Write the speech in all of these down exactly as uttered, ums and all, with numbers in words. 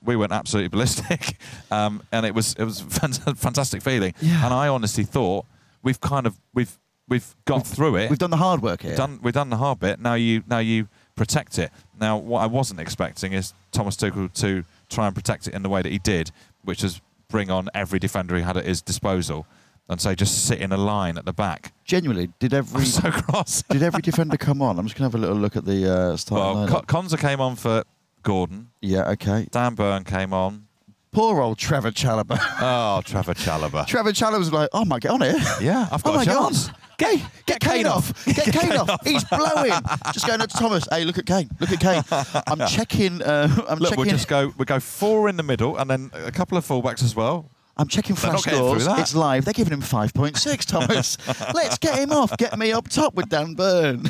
we went absolutely ballistic, um, and it was it was a fantastic feeling. Yeah. And I honestly thought we've kind of we've we've got we've, through it. We've done the hard work here. We've done we've done the hard bit. Now you now you protect it. Now what I wasn't expecting is Thomas Tuchel to try and protect it in the way that he did, which is bring on every defender he had at his disposal, and say just sit in a line at the back. Genuinely, did every I'm so cross. did every defender come on? I'm just gonna have a little look at the uh, starting Well, lineup. Co- Konza came on for Gordon. Yeah, okay. Dan Burn came on. Poor old Trevor Chalobah. Oh, Trevor Chalobah. Trevor Chalobah was like, oh my god, on it. Yeah, I've got Oh my a chance. god. Get, get Kane off. Get Kane off. He's blowing. Just going up to Thomas. Hey, look at Kane. Look at Kane. I'm checking. Uh, I'm Look, checking. we'll just go. We'll go four in the middle, and then a couple of fullbacks as well. I'm checking They're flash not getting through scores. that. It's live. They're giving him five point six, Thomas. Let's get him off. Get me up top with Dan Burn.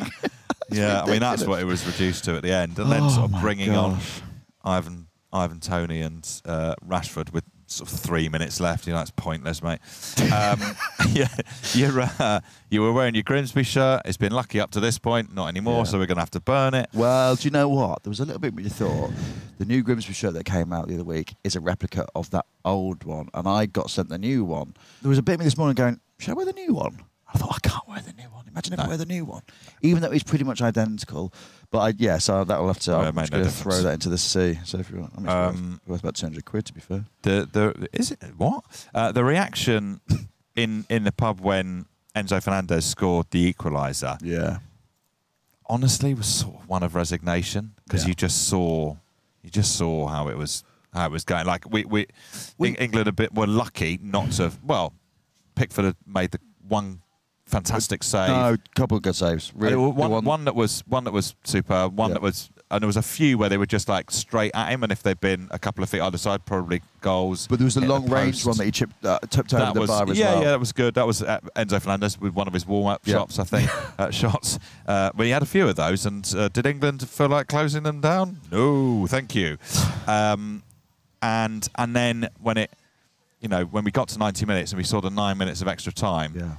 Yeah, I mean that's what it was reduced to at the end, and then Oh sort of my bringing gosh. on Ivan, Ivan Toney and uh, Rashford with sort of three minutes left. You know, it's pointless, mate. Um, yeah, you're uh, you were wearing your Grimsby shirt. It's been lucky up to this point, not anymore. Yeah. So we're going to have to burn it. Well, do you know what? There was a little bit of me thought. The new Grimsby shirt that came out the other week is a replica of that old one, and I got sent the new one. There was a bit of me this morning going, should I wear the new one? I thought, I can't wear the new one. Imagine if No. I wear the new one. Even though it's pretty much identical. But I, yeah, so that'll have to, Oh, it I'm made just no going to difference. throw that into the sea. So if you want, I mean, it's Um, worth, worth about two hundred quid, to be fair. The the is it what uh, the reaction in in the pub when Enzo Fernandez scored the equaliser. Yeah. Honestly, was sort of one of resignation because Yeah. you just saw you just saw how it was how it was going. Like we we, We- Eng- England a bit were lucky not to. Well, Pickford had made the one fantastic save. No, couple of good saves. And Really, it was one, one- one that was one that was superb. One Yeah. that was, and there was a few where they were just like straight at him, and if they'd been a couple of feet either side, probably goals. But there was the hit long range post. one that he chipped, uh, tipped over That the was bar as yeah, well. yeah, that was good. That was uh, Enzo Fernandez with one of his warm-up Yeah. shots, I think, uh, shots. Uh, but he had a few of those. And uh, did England feel like closing them down? No, thank you. Um, and and then when it, you know, when we got to ninety minutes and we saw the nine minutes of extra time, Yeah.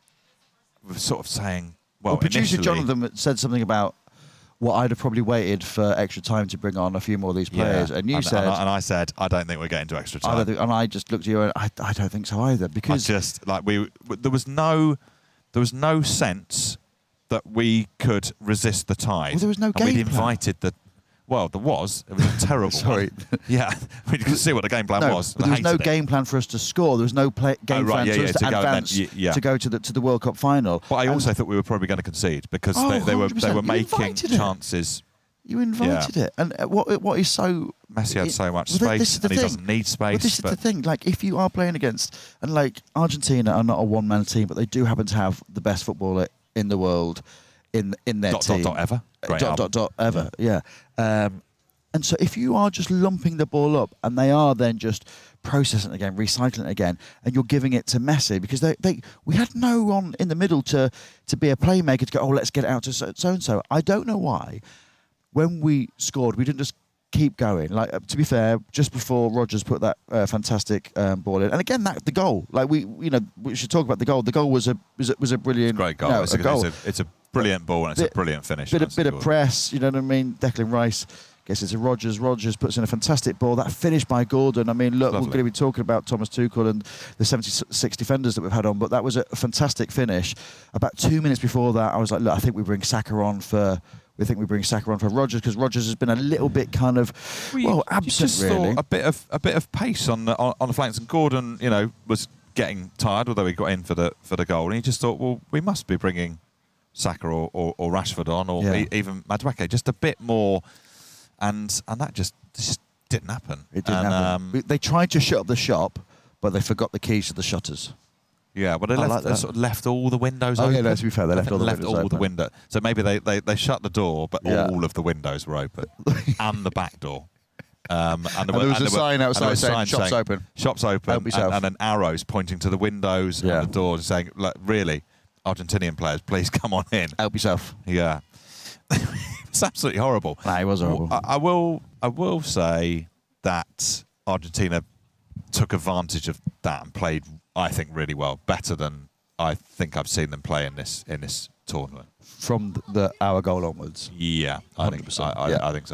we were sort of saying, well, Well, producer initially- Jonathan said something about what I'd have probably waited for extra time to bring on a few more of these players, Yeah. and you and, said, and I, and I said, I don't think we're getting to extra I time. don't think, and I just looked at you and I, I don't think so either, I because just like we, there was no, there was no sense that we could resist the tide. Well, there was no and game we'd plan. invited the. Well, there was. It was a terrible. Sorry. one. Yeah, we could see what the game plan no, was. but and I there was no hated it. game plan for us to score. There was no play, game right, plan yeah, for yeah, us to, to go and then- advance y- yeah. to go to the to the World Cup final. But I And also thought we were probably going to concede because Oh, they, they were they one hundred percent. were You making invited it. chances. you invited it, and uh, what what is so Messi had it- so much well, th- this space, is the and he thing. doesn't need space. But this is but the thing. Like, if you are playing against, and like Argentina are not a one-man team, but they do happen to have the best footballer in the world in in their dot, team. dot dot ever. Uh, Great dot, album. dot, dot, ever. Yeah. Um, and so if you are just lumping the ball up, and they are then just processing it again, recycling it again, and you're giving it to Messi because they, they we had no one in the middle to to be a playmaker to go, oh, let's get it out to so so and so. I don't know why. When we scored, we didn't just keep going. Like, uh, to be fair, just before Rodgers put that uh, fantastic um, ball in, and again that the goal. Like we, you know, we should talk about the goal. The goal was a was a, was a brilliant, Great goal. no, it's, a a, goal. It's, a, it's a brilliant ball and it's Bit- a brilliant finish. Bit of That's bit the of goal. press, you know what I mean? Declan Rice gets it to Rodgers. Rodgers puts in a fantastic ball. That finish by Gordon. I mean, look, Lovely. we're going to be talking about Thomas Tuchel and the seventy-six defenders that we've had on, but that was a fantastic finish. About two minutes before that, I was like, look, I think we bring Saka on for. We think we bring Saka on for Rodgers because Rodgers has been a little bit kind of Well, you- well you absent just really. saw a bit of a bit of pace on the on, on the flanks, and Gordon, you know, was getting tired, although he got in for the for the goal, and he just thought, well, we must be bringing Saka or, or, or Rashford on, or Yeah. e- even Madueke, just a bit more, and and that just just didn't happen. It didn't and, happen. Um, We- they tried to shut up the shop, but they forgot the keys to the shutters. yeah, but they I left, like they that. sort of left all the windows Oh, open. yeah, no, to be fair, they I left think all the left windows all the open. window. So maybe they, they, they shut the door, but Yeah. all of the windows were open, and the back door. Um, and, And there was a were- sign and there outside was saying, signs "Shops open." Shops open, Help and, yourself. and then arrows pointing to the windows Yeah. and the doors, saying, like, really, Argentinian players, please come on in. Help yourself. Yeah. It's absolutely horrible. Nah, it was horrible. I, I will I will say that Argentina took advantage of that and played, I think, really well, better than I think I've seen them play in this in this tournament. From the, the our goal onwards. Yeah, I think, I, one hundred percent, I, yeah. I think so.